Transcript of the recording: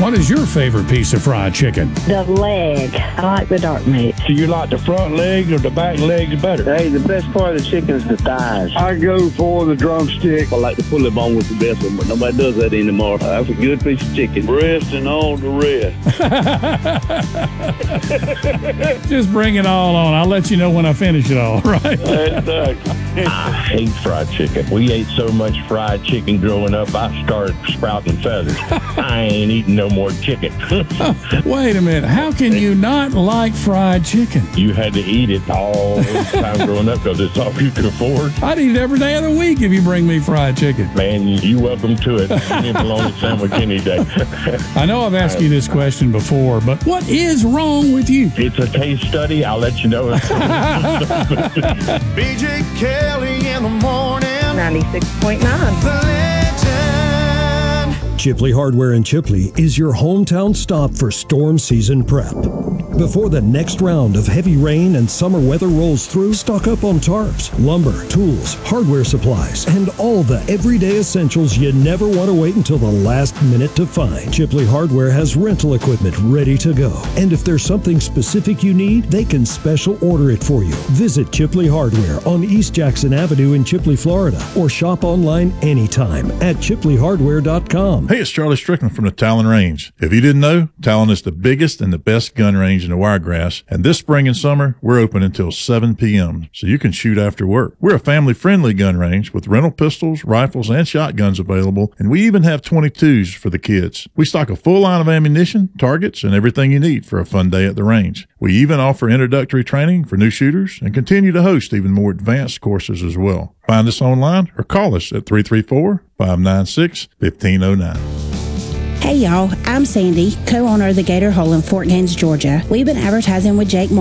What is your favorite piece of fried chicken? The leg. I like the dark meat. Do you like the front legs or the back legs better? Hey, the best part of the chicken is the thighs. I go for the drumstick. I like the pulley bone with the best one, but nobody does that anymore. That's a good piece of chicken. Breast and all the rest. Just bring it all on. I'll let you know when I finish it all, right? Exactly. I hate fried chicken. We ate so much fried chicken growing up, I started sprouting feathers. I ain't eating no more chicken. Wait a minute. How can you not like fried chicken? You had to eat it all the time growing up because it's all you could afford. I'd eat it every day of the week if you bring me fried chicken. Man, you welcome to it. Give me a bologna sandwich any day. I know I've asked you this question before, but what is wrong with you? It's a case study. I'll let you know. BJ Kelly in the morning. 96.9. The legend. Chipley Hardware in Chipley is your hometown stop for storm season prep. Before the next round of heavy rain and summer weather rolls through, stock up on tarps, lumber, tools, hardware supplies, and all the everyday essentials you never want to wait until the last minute to find. Chipley Hardware has rental equipment ready to go. And if there's something specific you need, they can special order it for you. Visit Chipley Hardware on East Jackson Avenue in Chipley, Florida, or shop online anytime at chipleyhardware.com. Hey, it's Charlie Strickland from the Talon Range. If you didn't know, Talon is the biggest and the best gun range in the Wiregrass, and this spring and summer, we're open until 7 p.m., so you can shoot after work. We're a family-friendly gun range with rental pistols, rifles, and shotguns available, and we even have 22s for the kids. We stock a full line of ammunition, targets, and everything you need for a fun day at the range. We even offer introductory training for new shooters and continue to host even more advanced courses as well. Find us online or call us at 334-596-1509. Hey y'all, I'm Sandy, co-owner of the Gator Hole in Fort Gaines, Georgia. We've been advertising with Jake